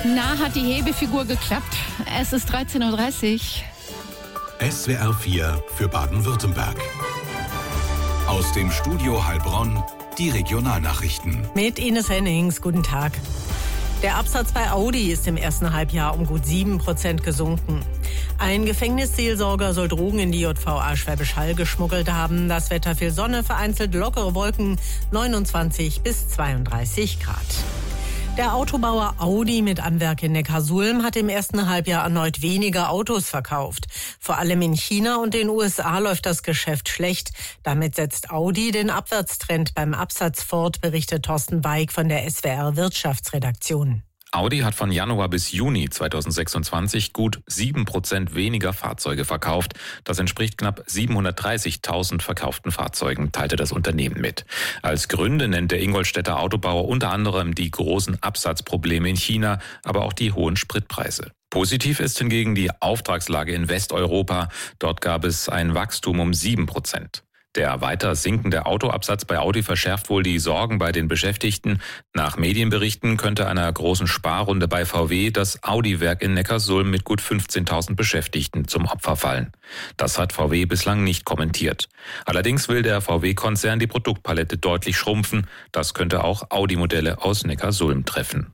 Na, hat die Hebefigur geklappt? Es ist 13.30 Uhr. SWR 4 für Baden-Württemberg. Aus dem Studio Heilbronn die Regionalnachrichten. Mit Ines Hennings, guten Tag. Der Absatz bei Audi ist im ersten Halbjahr um gut 7% gesunken. Ein Gefängnisseelsorger soll Drogen in die JVA Schwäbisch Hall geschmuggelt haben. Das Wetter viel Sonne, vereinzelt lockere Wolken, 29 bis 32 Grad. Der Autobauer Audi mit Anwerk in Neckarsulm hat im ersten Halbjahr erneut weniger Autos verkauft. Vor allem in China und den USA läuft das Geschäft schlecht. Damit setzt Audi den Abwärtstrend beim Absatz fort, berichtet Thorsten Weig von der SWR Wirtschaftsredaktion. Audi hat von Januar bis Juni 2026 gut 7% weniger Fahrzeuge verkauft. Das entspricht knapp 730.000 verkauften Fahrzeugen, teilte das Unternehmen mit. Als Gründe nennt der Ingolstädter Autobauer unter anderem die großen Absatzprobleme in China, aber auch die hohen Spritpreise. Positiv ist hingegen die Auftragslage in Westeuropa. Dort gab es ein Wachstum um 7%. Der weiter sinkende Autoabsatz bei Audi verschärft wohl die Sorgen bei den Beschäftigten. Nach Medienberichten könnte einer großen Sparrunde bei VW das Audi-Werk in Neckarsulm mit gut 15.000 Beschäftigten zum Opfer fallen. Das hat VW bislang nicht kommentiert. Allerdings will der VW-Konzern die Produktpalette deutlich schrumpfen. Das könnte auch Audi-Modelle aus Neckarsulm treffen.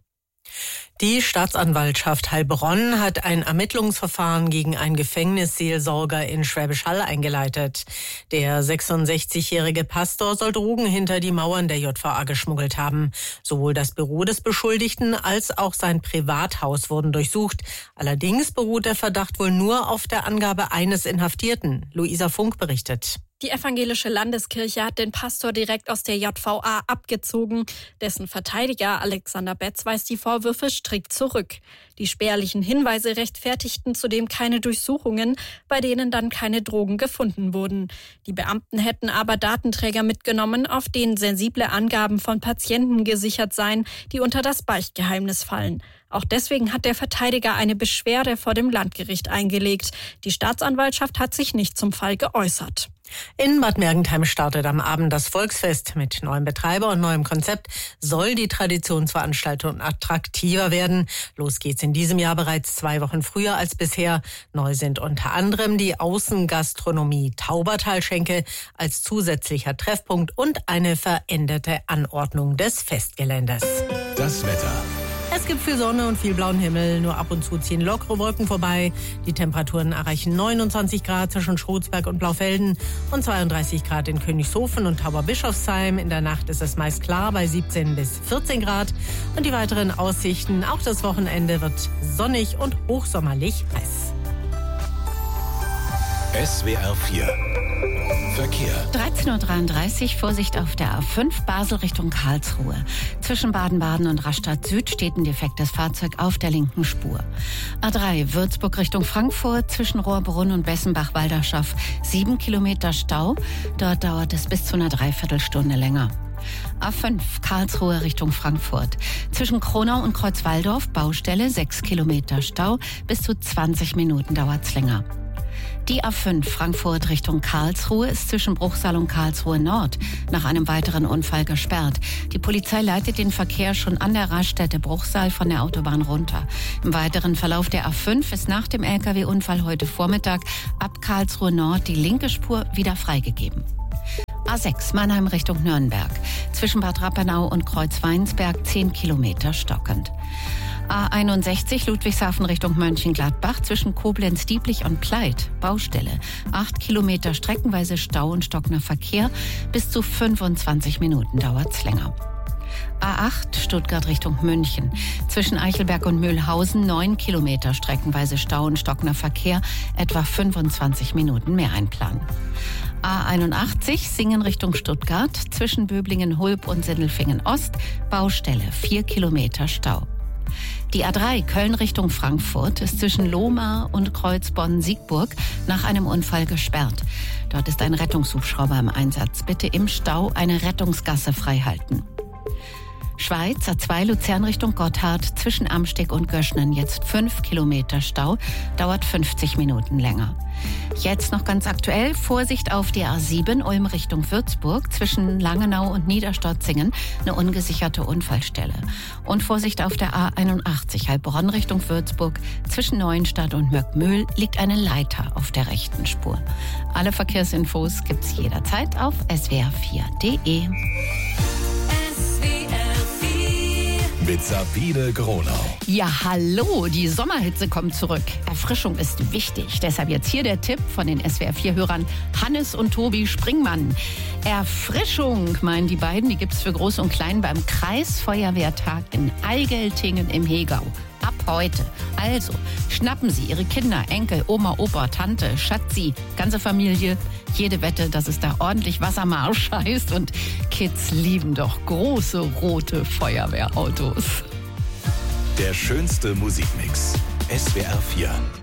Die Staatsanwaltschaft Heilbronn hat ein Ermittlungsverfahren gegen einen Gefängnisseelsorger in Schwäbisch Hall eingeleitet. Der 66-jährige Pastor soll Drogen hinter die Mauern der JVA geschmuggelt haben. Sowohl das Büro des Beschuldigten als auch sein Privathaus wurden durchsucht. Allerdings beruht der Verdacht wohl nur auf der Angabe eines Inhaftierten. Luisa Funk berichtet. Die evangelische Landeskirche hat den Pastor direkt aus der JVA abgezogen. Dessen Verteidiger Alexander Betz weist die Vorwürfe strikt zurück. Die spärlichen Hinweise rechtfertigten zudem keine Durchsuchungen, bei denen dann keine Drogen gefunden wurden. Die Beamten hätten aber Datenträger mitgenommen, auf denen sensible Angaben von Patienten gesichert seien, die unter das Beichtgeheimnis fallen. Auch deswegen hat der Verteidiger eine Beschwerde vor dem Landgericht eingelegt. Die Staatsanwaltschaft hat sich nicht zum Fall geäußert. In Bad Mergentheim startet am Abend das Volksfest. Mit neuem Betreiber und neuem Konzept soll die Traditionsveranstaltung attraktiver werden. Los geht's in diesem Jahr bereits 2 Wochen früher als bisher. Neu sind unter anderem die Außengastronomie Taubertalschenke als zusätzlicher Treffpunkt und eine veränderte Anordnung des Festgeländes. Das Wetter. Es gibt viel Sonne und viel blauen Himmel. Nur ab und zu ziehen lockere Wolken vorbei. Die Temperaturen erreichen 29 Grad zwischen Schrotsberg und Blaufelden und 32 Grad in Königshofen und Tauberbischofsheim. In der Nacht ist es meist klar bei 17 bis 14 Grad. Und die weiteren Aussichten, auch das Wochenende wird sonnig und hochsommerlich heiß. SWR 4 Verkehr. 13.33 Uhr, Vorsicht auf der A5 Basel Richtung Karlsruhe. Zwischen Baden-Baden und Rastatt Süd steht ein defektes Fahrzeug auf der linken Spur. A3 Würzburg Richtung Frankfurt, zwischen Rohrbrunn und Bessenbach-Walderschaff 7 Kilometer Stau. Dort dauert es bis zu einer Dreiviertelstunde länger. A5 Karlsruhe Richtung Frankfurt. Zwischen Kronau und Kreuzwaldorf Baustelle 6 Kilometer Stau. Bis zu 20 Minuten dauert's länger. Die A5 Frankfurt Richtung Karlsruhe ist zwischen Bruchsal und Karlsruhe Nord nach einem weiteren Unfall gesperrt. Die Polizei leitet den Verkehr schon an der Raststätte Bruchsal von der Autobahn runter. Im weiteren Verlauf der A5 ist nach dem LKW-Unfall heute Vormittag ab Karlsruhe Nord die linke Spur wieder freigegeben. A6 Mannheim Richtung Nürnberg. Zwischen Bad Rappenau und Kreuzweinsberg 10 Kilometer stockend. A61 Ludwigshafen Richtung Mönchengladbach zwischen Koblenz-Dieblich und Pleit. Baustelle. 8 Kilometer streckenweise Stau und stockender Verkehr. Bis zu 25 Minuten dauert's länger. A8 Stuttgart Richtung München. Zwischen Eichelberg und Mühlhausen 9 Kilometer streckenweise Stau und stockender Verkehr. Etwa 25 Minuten mehr einplanen. A81 Singen Richtung Stuttgart. Zwischen Böblingen-Hulb und Sindelfingen-Ost. Baustelle. 4 Kilometer Stau. Die A3 Köln Richtung Frankfurt ist zwischen Lohmar und Kreuzbonn-Siegburg nach einem Unfall gesperrt. Dort ist ein Rettungshubschrauber im Einsatz. Bitte im Stau eine Rettungsgasse freihalten. Schweiz, A2 Luzern Richtung Gotthard, zwischen Amsteg und Göschnen jetzt 5 Kilometer Stau, dauert 50 Minuten länger. Jetzt noch ganz aktuell, Vorsicht auf die A7 Ulm Richtung Würzburg, zwischen Langenau und Niederstotzingen, eine ungesicherte Unfallstelle. Und Vorsicht auf der A81 Heilbronn Richtung Würzburg, zwischen Neuenstadt und Möckmühl liegt eine Leiter auf der rechten Spur. Alle Verkehrsinfos gibt's jederzeit auf swr4.de. Mit Sabine Gronau. Ja, hallo, die Sommerhitze kommt zurück. Erfrischung ist wichtig. Deshalb jetzt hier der Tipp von den SWR4-Hörern Hannes und Tobi Springmann. Erfrischung, meinen die beiden, die gibt's für Groß und Klein beim Kreisfeuerwehrtag in Eigeltingen im Hegau. Ab heute. Also, schnappen Sie Ihre Kinder, Enkel, Oma, Opa, Tante, Schatzi, ganze Familie. Jede Wette, dass es da ordentlich Wassermarsch heißt. Und Kids lieben doch große rote Feuerwehrautos. Der schönste Musikmix. SWR4.